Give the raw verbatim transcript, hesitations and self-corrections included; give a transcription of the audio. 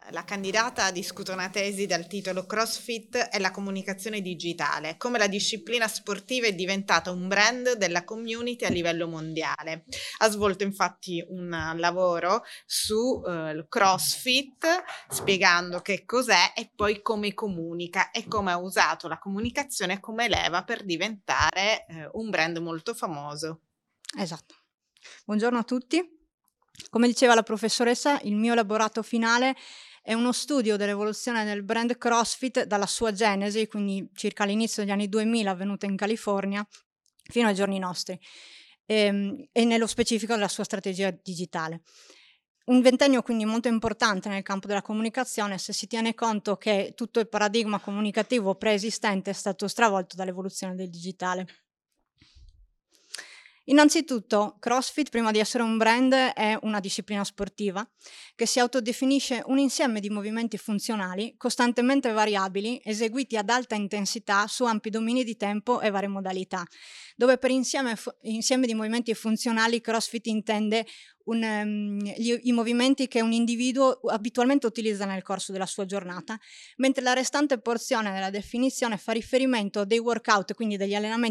La candidata discute una tesi dal titolo CrossFit e la comunicazione digitale, come la disciplina sportiva è diventata un brand della community a livello mondiale. Ha svolto infatti un lavoro su eh, CrossFit, spiegando che cos'è e poi come comunica e come ha usato la comunicazione come leva per diventare eh, un brand molto famoso. Esatto. Buongiorno a tutti. Come diceva la professoressa, il mio elaborato finale è uno studio dell'evoluzione del brand CrossFit dalla sua genesi, quindi circa all'inizio degli anni duemila, avvenuta in California, fino ai giorni nostri, e, e nello specifico della sua strategia digitale. Un ventennio quindi molto importante nel campo della comunicazione, se si tiene conto che tutto il paradigma comunicativo preesistente è stato stravolto dall'evoluzione del digitale. Innanzitutto, CrossFit, prima di essere un brand, è una disciplina sportiva che si autodefinisce un insieme di movimenti funzionali costantemente variabili, eseguiti ad alta intensità su ampi domini di tempo e varie modalità, dove per insieme, insieme di movimenti funzionali CrossFit intende un, um, gli, i movimenti che un individuo abitualmente utilizza nel corso della sua giornata, mentre la restante porzione della definizione fa riferimento a dei workout, quindi degli allenamenti